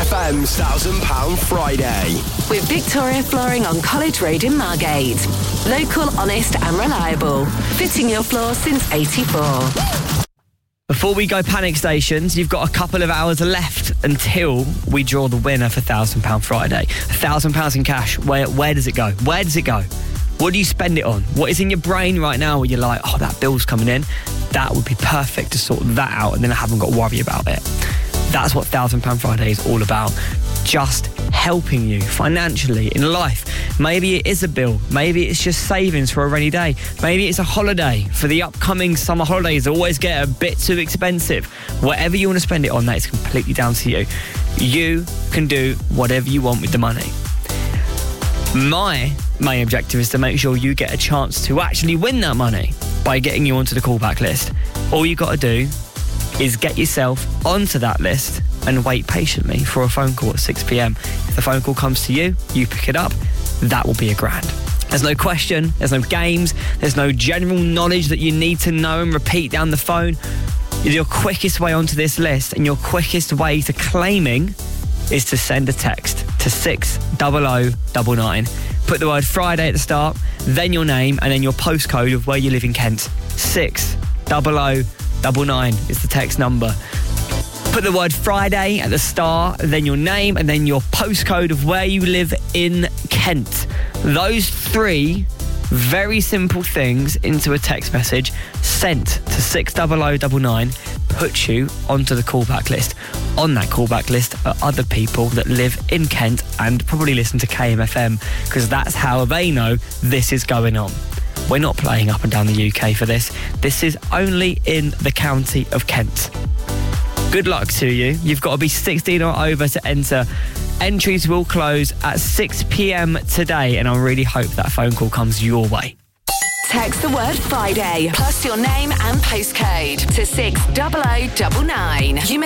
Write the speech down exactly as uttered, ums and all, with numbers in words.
F M's one thousand pound Friday. With Victoria Flooring on College Road in Margate. Local, honest and reliable. Fitting your floor since eighty-four. Before we go panic stations, you've got a couple of hours left until we draw the winner for one thousand pound Friday. one thousand pounds in cash. Where where does it go? Where does it go? What do you spend it on? What is in your brain right now where you're like, oh, that bill's coming in? That would be perfect to sort that out, and then I haven't got to worry about it. That's what one thousand pound Friday is all about. Just helping you financially in life. Maybe it is a bill. Maybe it's just savings for a rainy day. Maybe it's a holiday for the upcoming summer holidays. Always get a bit too expensive. Whatever you want to spend it on, that is completely down to you. You can do whatever you want with the money. My main objective is to make sure you get a chance to actually win that money by getting you onto the callback list. All you got to do is get yourself onto that list and wait patiently for a phone call at six p.m. If the phone call comes to you, you pick it up, that will be a grand. There's no question, there's no games, there's no general knowledge that you need to know and repeat down the phone. Your quickest way onto this list and your quickest way to claiming is to send a text to six double oh double nine. Put the word Friday at the start, then your name, and then your postcode of where you live in Kent. six double oh double nine is the text number. Put the word Friday at the start, then your name, and then your postcode of where you live in Kent. Those three very simple things into a text message sent to six double oh double nine puts you onto the callback list. On that callback list are other people that live in Kent and probably listen to K M F M, because that's how they know this is going on. We're not playing up and down the U K for this. This is only in the county of Kent. Good luck to you. You've got to be sixteen or over to enter. Entries will close at six p.m. today, and I really hope that phone call comes your way. Text the word Friday plus your name and postcode to six double oh double nine. You may